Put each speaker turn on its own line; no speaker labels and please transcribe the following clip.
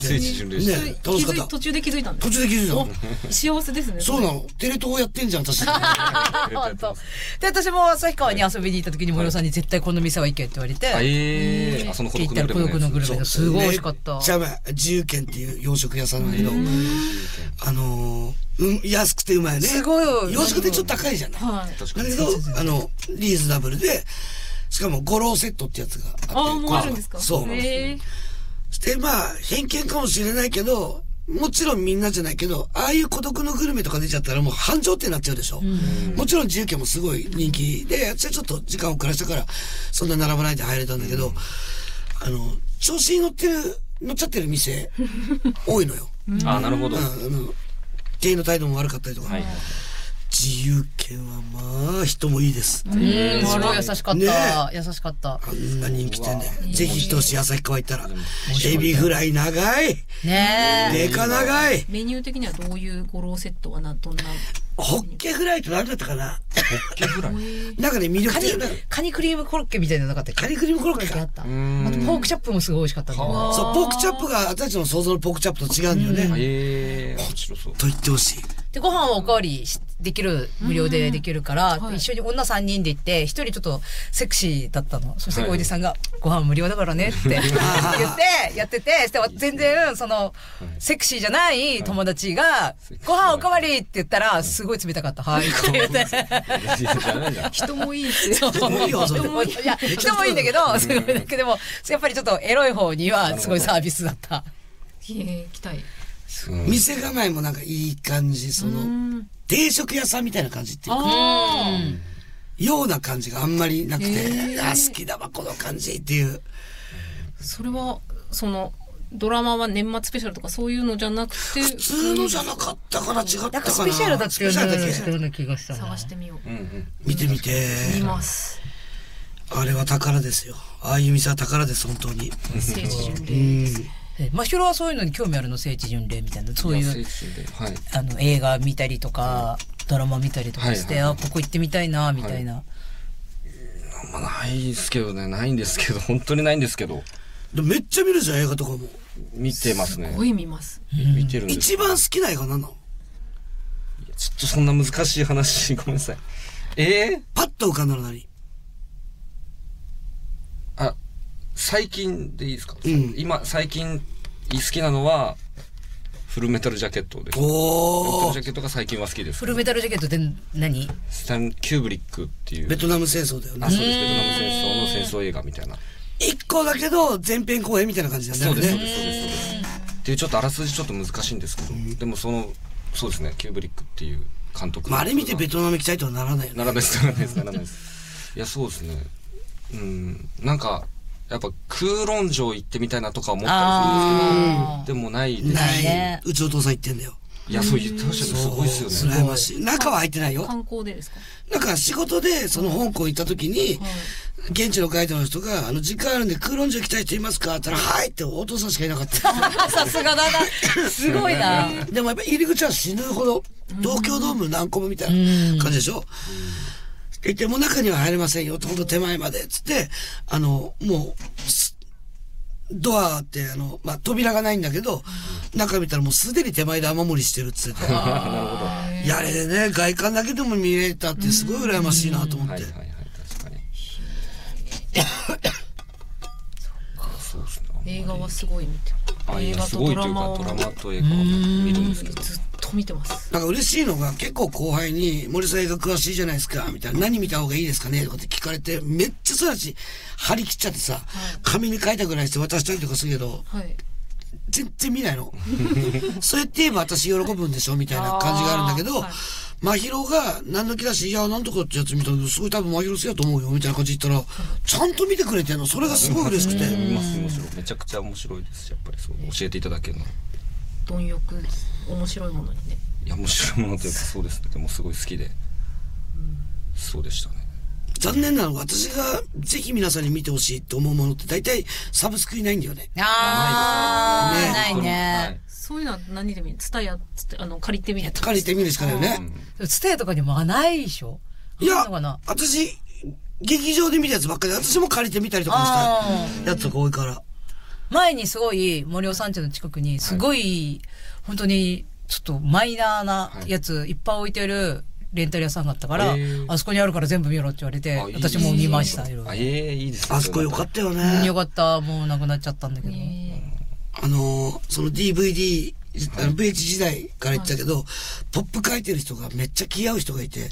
聖地巡礼して。
ね、楽しかった。
途中で気づいたんです。
途中で気づいたの。
幸せですね。
そうなの。テレ東やってんじゃん、私。
本当。で、私も旭川に遊びに行った時に森尾さんに絶対この店は行けって言われて。
その孤独の
グルメがすごい美味しかった。
じゃあ、自由軒っていう洋食屋さんだけど、安くてうまいね。
すごい。
洋食ってちょっと高いじゃない。だけど、リーズナブルで、しかも5ローセットってやつがあって。
もうあるんですか？
そう。で、まあ、偏見かもしれないけど、もちろんみんなじゃないけど、ああいう孤独のグルメとか出ちゃったらもう繁盛店になっちゃうでしょ。もちろん自由軒もすごい人気で、私はちょっと時間を暮らしたから、そんな並ばないで入れたんだけど、調子に乗っちゃってる店、多いのよ。
なるほど。
店員の態度も悪かったりとか。自由軒はまあ人もいいです。
すごい優しかった。優しかった。
あんな人気店で。ぜひ一し旭川行ったら。エビフライ長い。
ね
え。デカ長い。
メニュー的にはどういう5ローセットはどんな？
ホッケフライと何だったかな。
ホッケフライ
なんかね、魅力的な。
カニクリームコロッケみたいなのなかったっけ？
カニクリームコロッケか。
あとポークチャップもすごい美味しかった。そう、
ポークチャップが私たちの想像のポークチャップと違うんだよね。
面白そう。
と言ってほしい。
で、ご飯はおかわりできる、無料でできるから、一緒に女3人で行って、一人ちょっとセクシーだったの。そしておじさんが、ご飯無料だからねって言って、やってて、全然、セクシーじゃない友達が、ご飯おかわりって言ったら、すごい冷たかった。はい。って言って。
人もいいって。
人もいいよ、それ。
いや、人もいいんだけど、すごいだけども、やっぱりちょっとエロい方には、すごいサービスだった。
行きたい。
店構えもなんかいい感じ、定食屋さんみたいな感じっていうか、ような感じがあんまりなくて、好きだわ、この感じっていう。
それは、ドラマは年末スペシャルとかそういうのじゃなくて。
普通のじゃなかったから違ったかな。
なんかスペシャルだったような気がした。
探してみよう。
見てみて。
見ます。
あれは宝ですよ。ああいう店は宝です、本当に。
聖地巡礼。
真宙はそういうのに興味あるの？聖地巡礼みたいな、そういう映画見たりとかドラマ見たりとかして、ここ行ってみたいなみたいな。
ないですけどね、ないんですけど、本当にないんですけど。
めっちゃ見るじゃん、映画とかも。
見てますね。
すごい見ます。
見てるんです。
一番好きな映画何なの？
ちょっとそんな難しい話、ごめんなさい。
パッと浮かんだの何？
最近でいいですか？最近好きなのはフルメタルジャケットです。フルメタルジャケットが最近は好きです。
フルメタルジャケットって何？
スタン・キューブリックっていう。
ベトナム戦争だよね。
そうです。ベトナム戦争の戦争映画みたいな。
一個だけど前編後編みたいな感じなんだよね。
そうです。っていうちょっとあらすじちょっと難しいんですけど、でもそうですね、キューブリックっていう監督。
あれ見てベトナム行きたいとはならないよね。
ならないです。いや、そうですね。なんか、やっぱ空論城行ってみたいなとか思ったりするんですけど、でもないです
ね。うちお父さん行ってんだよ。
いや、そう言ってましたけど、すごいですよね。
羨ましい。中は入ってないよ。
観光でですか？
なんか仕事で、香港行った時に、現地のガイドの人が、時間あるんで空論城行きたい人いますかって言ったら、はいってお父さんしかいなかった。
さすがだな。すごいな。
でもやっぱ入り口は死ぬほど、東京ドーム何個もみたいな感じでしょ？言って、もう中には入れませんよ。ほんと手前まで。つって、もう、ドアって、扉がないんだけど、中見たらもうすでに手前で雨漏りしてるっつって。なるほど。いや、あれでね、外観だけでも見れたってすごい羨ましいなと思って。
確かに。
そうですね。映画はすごい見て
映画とドラマと映画を見るんですけど。
ずっと見てます。
なんか嬉しいのが、結構後輩に、森さん映画詳しいじゃないですか、みたいな。何見た方がいいですかねとかって聞かれて、めっちゃそうだし、張り切っちゃってさ、紙に書いたぐらいして渡したりとかするけど、全然見ないの。そうやって言えば私喜ぶんでしょみたいな感じがあるんだけど、真宙が何の気だし、いや、なんとかってやつ見たけど、すごい多分真宙好きだと思うよ、みたいな感じで言ったら、ちゃんと見てくれてんの。それがすごい嬉しくて。
めちゃくちゃ面白いです。やっぱりそう、教えていただけるの。
貪欲、面白いものにね。
いや、面白いものというかそうですね。でもすごい好きで。そうでしたね。
残念なのが、私がぜひ皆さんに見てほしいって思うものって大体サブスクにないんだよね。
ないね。
そういうのは何で見る？ツタヤ借りてみると。
借りてみるしかないよね。
ツタヤとかにもないでしょ？
いや、私、劇場で見たやつばっかりで、私も借りてみたりとかしたやつとか多いから。
前にすごい森尾山地の近くにすごい、本当にちょっとマイナーなやついっぱい置いてるレンタル屋さんがあったから、あそこにあるから全部見ろって言われて、私も見ました。いろいろ。
いいですね。
あそこよかったよね。
よかった。もうなくなっちゃったんだけど。
その DVD、VH 時代から言ってたけど、ポップ書いてる人がめっちゃ気合う人がいて、